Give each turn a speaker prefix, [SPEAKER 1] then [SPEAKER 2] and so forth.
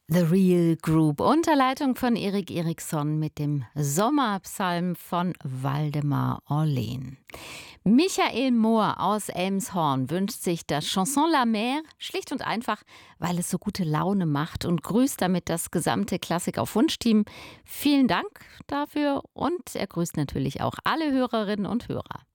[SPEAKER 1] The Real Group unter Leitung von Erik Eriksson mit dem Sommerpsalm von Waldemar Orlen. Michael Mohr aus Elmshorn wünscht sich das Chanson La Mer schlicht und einfach, weil es so gute Laune macht und grüßt damit das gesamte Klassik auf Wunsch-Team. Vielen Dank dafür und er grüßt natürlich auch alle Hörerinnen und Hörer.